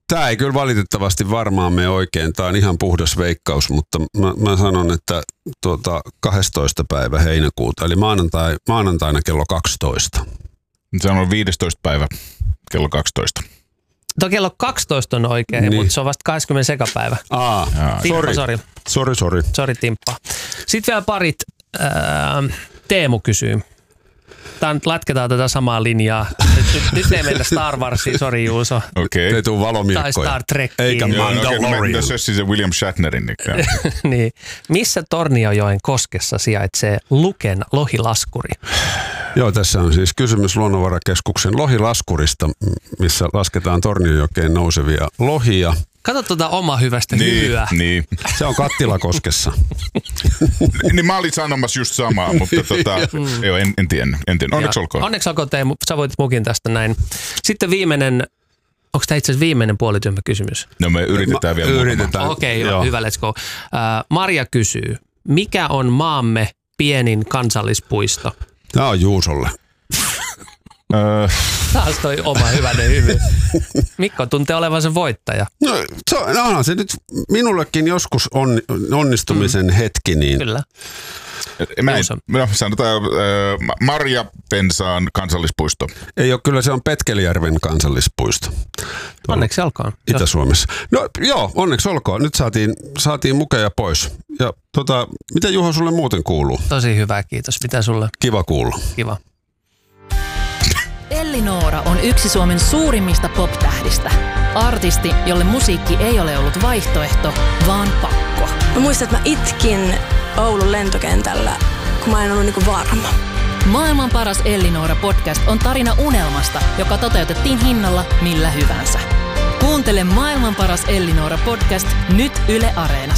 Tämä ei kyllä valitettavasti varmaan mene oikein. Tämä on ihan puhdas veikkaus, mutta mä sanon, että 12. päivä heinäkuuta, eli maanantaina kello 12. Se on 15. päivä kello 12. Tuo kello 12 on oikein, niin. Mutta se on vasta 20. sekapäivä. Sori Timppa. Sitten vielä parit. Teemu kysyy. Lätketään tätä samaa linjaa. Nyt ei mennä Star Warsiin, sori Juuso. Okei. Ei tule valomiekkoja. Tai Star Trekkiin. Eikä Mandalorian. Tässä on se William Shatnerin. Niin. Missä Tornionjoen koskessa sijaitsee Luken lohilaskuri? Joo, tässä on siis kysymys Luonnonvarakeskuksen lohilaskurista, missä lasketaan Tornionjokeen nousevia lohia. Kato tuota oma hyvästä hyvyä. Niin. Se on Kattilakoskessa. niin mä olin sanomassa just samaa, mutta joo, en tiedä. Onneksi olkoon. Onneksi olkoon Teemu, sä voit mukin tästä näin. Sitten viimeinen, onko tämä itse asiassa viimeinen puolityömäkysymys? No me yritetään vielä. Okei, hyvä, let's go. Marja kysyy, mikä on maamme pienin kansallispuisto? Tämä on Juusolle. Taas toi oma hyvänen hyvy. Mikko tuntee olevansa voittaja. No onhan se nyt minullekin joskus onnistumisen hetki. Niin. Kyllä. Sanotaan Marjapensaan kansallispuisto. Ei ole, kyllä se on Petkelijärven kansallispuisto. Onneksi olkoon. Itä-Suomessa. No joo, onneksi olkoon. Nyt saatiin mukeja pois. Ja mitä Juho sulle muuten kuuluu? Tosi hyvä, kiitos. Mitä sulle? Kiva kuulla. Kiva. Elli-Noora on yksi Suomen suurimmista pop-tähdistä. Artisti, jolle musiikki ei ole ollut vaihtoehto, vaan pakko. Mä muistan, että mä itkin Oulun lentokentällä, kun mä en ollut niinku varma. Maailman paras Elli-Noora podcast on tarina unelmasta, joka toteutettiin hinnalla millä hyvänsä. Kuuntele Maailman paras Elli-Noora podcast nyt Yle Areenassa.